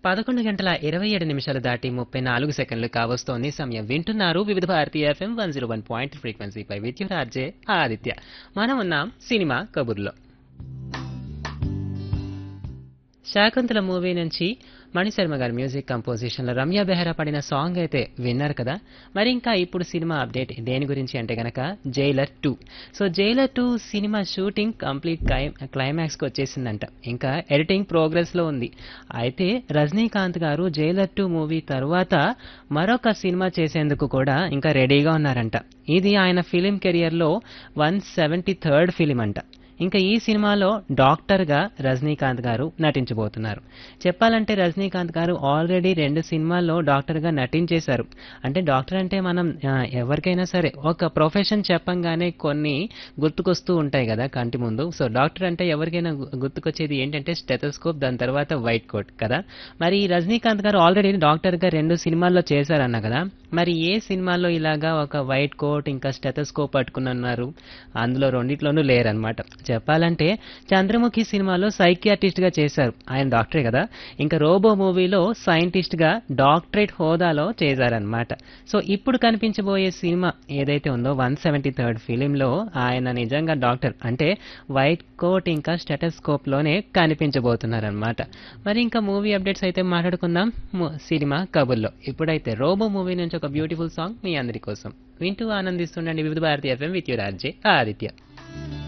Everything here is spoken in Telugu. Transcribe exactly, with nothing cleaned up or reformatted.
పదకొండు గంటల ఇరవై ఏడు నిమిషాలు దాటి ముప్పై నాలుగు సెకండ్లు కావస్తోంది సమయం. వింటున్నారు వివిధ భారతీయ FM one zero one point ఫ్రీక్వెన్సీపై విద్యుత్ ఆర్జే ఆదిత్య. మనం ఉన్నాం సినిమా కబుర్లో. శాకుంతల మూవీ నుంచి మణిశర్మ గారి మ్యూజిక్ కంపోజిషన్లో రమ్య బెహ్రా పడిన సాంగ్ అయితే విన్నారు కదా. మరి ఇంకా ఇప్పుడు సినిమా అప్డేట్ దేని గురించి అంటే గనక Jailer two. So Jailer two cinema shooting complete క్లైమాక్స్కి వచ్చేసిందంట. ఇంకా ఎడిటింగ్ ప్రోగ్రెస్లో ఉంది. అయితే రజనీకాంత్ గారు జైలర్ టూ మూవీ తర్వాత మరొక సినిమా చేసేందుకు కూడా ఇంకా రెడీగా ఉన్నారంట. ఇది ఆయన ఫిలిం కెరియర్లో వన్ సెవెంటీ థర్డ్ ఫిలిం అంట. ఇంకా ఈ సినిమాలో డాక్టర్గా రజనీకాంత్ గారు నటించబోతున్నారు. చెప్పాలంటే రజనీకాంత్ గారు ఆల్రెడీ రెండు సినిమాల్లో డాక్టర్గా నటించేశారు. అంటే డాక్టర్ అంటే మనం ఎవరికైనా సరే ఒక ప్రొఫెషన్ చెప్పంగానే కొన్ని గుర్తుకొస్తూ ఉంటాయి కదా కంటి ముందు. సో డాక్టర్ అంటే ఎవరికైనా గుర్తుకొచ్చేది ఏంటంటే స్టెథోస్కోప్, దాని తర్వాత వైట్ కోట్ కదా. మరి రజనీకాంత్ గారు ఆల్రెడీ డాక్టర్గా రెండు సినిమాల్లో చేశారన్న కదా. మరి ఏ సినిమాల్లో ఇలాగా ఒక వైట్ కోట్ ఇంకా స్టెథోస్కోప్ పట్టుకున్నారు? అందులో రెండిట్లోనూ లేరనమాట. చెప్పాలంటే చంద్రముఖి సినిమాలో సైకియాట్రిస్ట్గా చేశారు, ఆయన డాక్టరే కదా. ఇంకా రోబో మూవీలో సైంటిస్ట్గా డాక్టరేట్ హోదాలో చేశారనమాట. సో ఇప్పుడు కనిపించబోయే సినిమా ఏదైతే ఉందో వన్ సెవెంటీ థర్డ్ ఫిలింలో ఆయన నిజంగా డాక్టర్ అంటే వైట్ కోట్ ఇంకా స్టెటస్కోప్లోనే కనిపించబోతున్నారనమాట. మరి ఇంకా మూవీ అప్డేట్స్ అయితే మాట్లాడుకుందాం సినిమా కబుర్లో. ఇప్పుడైతే రోబో మూవీ నుంచి ఒక బ్యూటిఫుల్ సాంగ్ మీ అందరి కోసం వింటూ ఆనందిస్తుండండి వివిధ భారతీయ FM with your RJ Aditya.